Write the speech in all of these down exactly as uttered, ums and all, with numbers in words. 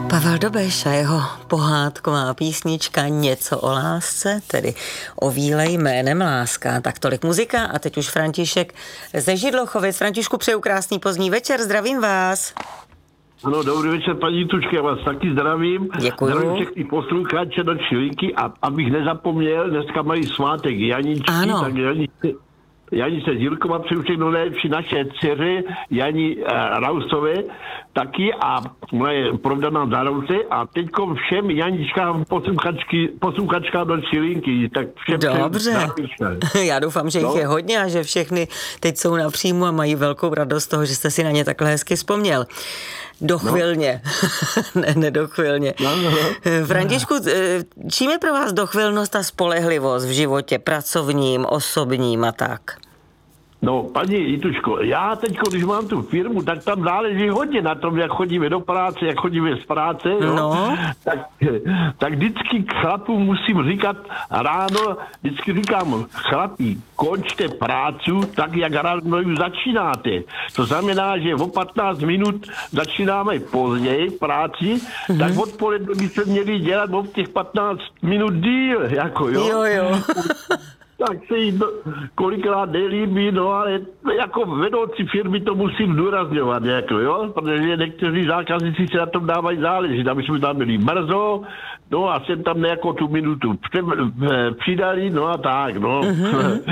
Pavel Dobeš a jeho pohádková písnička Něco o lásce, tedy o víle jménem Láska. Tak tolik muzika a teď už František ze Židlochovic. Františku, přeju krásný pozdní večer, zdravím vás. Ano, dobrý večer, paní Tučka, já vás taky zdravím. Děkuju. Zdravím všechny posluchače do Čilinky a abych nezapomněl, dneska mají svátek Janičky, ano. tak Janičky, Janice Zírkova přeju všechno nejlepší, naše dceři Jani uh, Rausové taky a moje provdaná zároveň a teďko všem Janičkám posluchačkám do Čilinky. Tak všem Dobře. Všem Já doufám, že jich no. je hodně a že všechny teď jsou na příjmu a mají velkou radost z toho, že jste si na ně takhle hezky vzpomněl. Dochvilně. No. ne, nedochvilně. No, no, no. Františku, čím je pro vás dochvilnost a spolehlivost v životě pracovním, osobním a tak? No, paní Jituško, já teď, když mám tu firmu, tak tam záleží hodně na tom, jak chodíme do práce, jak chodíme z práce, jo? No. Tak, tak vždycky chlapům musím říkat ráno, vždycky říkám, chlapí, končte prácu tak, jak ráno ji začínáte. To znamená, že o patnáct minut začínáme později práci, mm-hmm. tak odpoledne by se měli dělat o těch patnáct minut díl, jako jo. Jo, jo. Tak se jí do, kolikrát nelíbí, no ale jako vedoucí firmy to musím zdůrazňovat, jako jo, protože někteří zákazníci se na tom dávají záležit, aby jsme tam byli brzo, no a jsem tam nějakou tu minutu přidali, no a tak, no. Mm-hmm.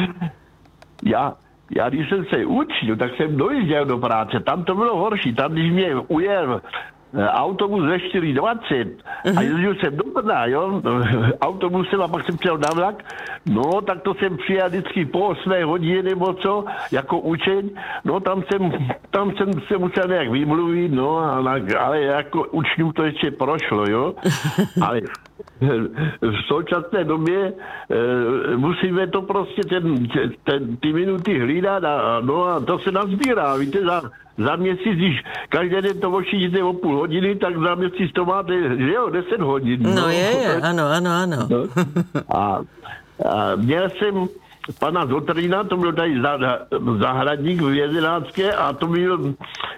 já, já když jsem se učil, tak jsem dojížděl do práce, tam to bylo horší, tam když mě ujel autobus ve čtyři dvacet a jezdil jsem do Brna, jo, autobusem a pak jsem přijel na vlak, no, tak to jsem přijel vždycky po osmé hodině nebo co, jako učeň, no, tam jsem, tam jsem se musel nějak vymluvit, no, ale jako učňům to ještě prošlo, jo, ale v současné době e, musíme to prostě ten, ten, ty minuty hlídat a, no a to se nazbírá, víte, za, za měsíc, když každý den to očitíte o půl hodiny, tak za měsíc to máte, že jo, deset hodin. No, no je, je, ano, ano, ano. No. A, a měl jsem pana Zotrína, to byl tady zahradník v Jezenácké a to byl,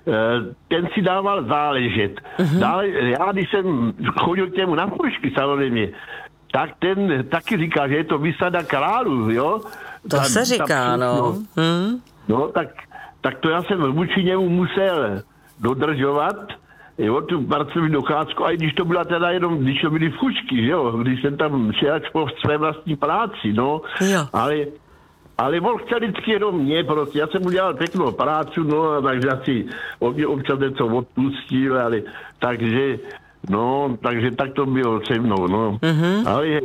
ten si dával záležet. Uh-huh. Dále, já, když jsem chodil k němu na půjčky samozřejmě, tak ten taky říká, že je to vysada králů, jo. To ta, se říká, ta, no. No, hmm. no tak, tak to já jsem vůči němu musel dodržovat, jo, tu pracovní docházku, a i když to byla teda jenom, když to byly fučky, jo, když jsem tam šel po své vlastní práci, no, jo. ale, ale on chtěl vždycky jenom mě, prostě, já jsem udělal pěknou práci, no, takže asi on mě občas něco odpustil, ale, takže, no, takže tak to bylo se mnou, no, mm-hmm. ale,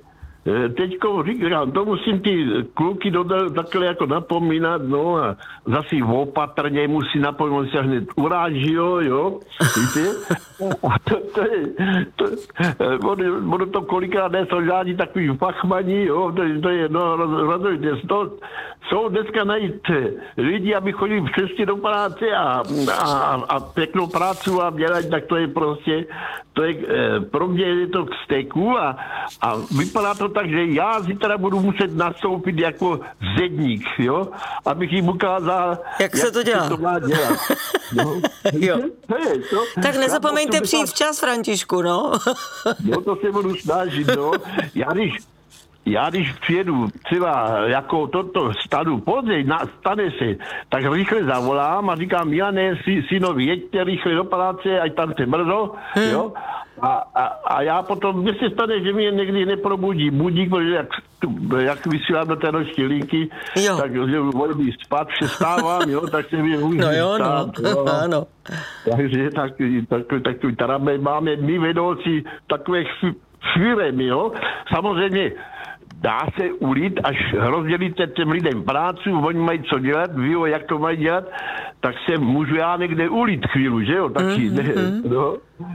teďko říkám, to musím ty kluky dodal, takhle jako napomínat, no a zase opatrně musí napomínat, se hned uráží, jo, jo, víte? A to, to je, to, ono, ono to kolikrát nejsou žádní takový fachmaní, jo, to, to je, no, rozhodně, to jsou dneska najít lidi, aby chodili přesně do práce a, a, a pěknou prácu a dělat, tak to je prostě, to je, pro mě je to k steku a, a vypadá to tak, že já zítra budu muset nastoupit jako zedník, jo, abych jim ukázal, jak se to dělá. Se to má dělat. No. Jo. Hey, to, tak nezapomeňte přijít včas, Františku, no. Jo, to se budu snažit, no. Já když, já když přijedu třeba jako toto stanu později, na, stane se, tak rychle zavolám a říkám, Jane, sy, synovi, jeďte rychle do práce, ať tam se brzo, hmm. jo. A, a, a já potom, mně se stane, že mě někdy neprobudí budík, protože jak, jak vysílám do té noční linky, jo. tak že volím spát, přestávám, jo, tak se mi můžu no jo, stát, no. jo. Ano. Takže tak, tak, tak, tak teda máme my vedoucí takových firem, jo. Samozřejmě dá se ulít, až rozdělíte těm lidem práci, oni mají co dělat, ví, jak to mají dělat, tak se můžu já někde ulít chvíli, že jo, taky, mm-hmm. no.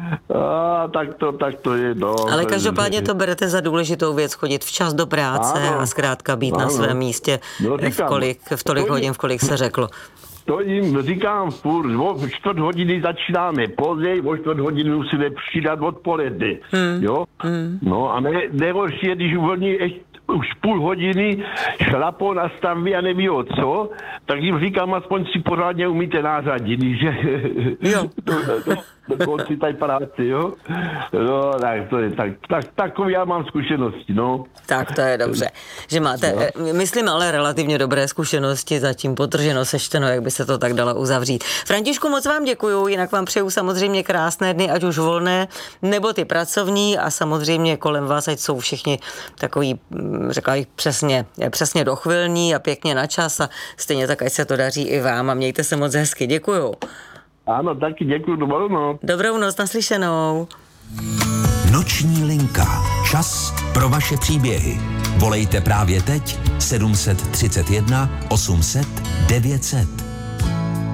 A, tak to, tak to je, no. Ale každopádně to berete za důležitou věc, chodit včas do práce ano. a zkrátka být ano. na svém místě no, říkám, v, kolik, v tolik hodin, v kolik se řeklo. To jim říkám furt, o čtvrt hodiny začínáme později, o čtvrt hodiny musíme přidat odpoledne, hmm. jo. Hmm. No a ne, nejhorší je, když uvolní ještě už půl hodiny šlapou na stavbě a neví o co, tak jim říkám, aspoň si pořádně umíte nářadiny, že? Jo. do, do, do konci té práce, jo? No, tak to je, tak, tak, takový já mám zkušenosti, no. Tak to je dobře, že máte, no. myslím, ale relativně dobré zkušenosti, zatím potrženo, sečteno, jak by se to tak dalo uzavřít. Františku, moc vám děkuju, jinak vám přeju samozřejmě krásné dny, ať už volné, nebo ty pracovní a samozřejmě kolem vás, ať jsou všichni takový, řekla bych, přesně, přesně dochvilní a pěkně na čas a stejně tak, ať se to daří i vám a mějte se moc hezky. Děkuju. Ano, taky děkuju, dobrou noc. Dobrou noc, naslyšenou. Noční linka. Čas pro vaše příběhy. Volejte právě teď sedm set třicet jedna osm set devět set.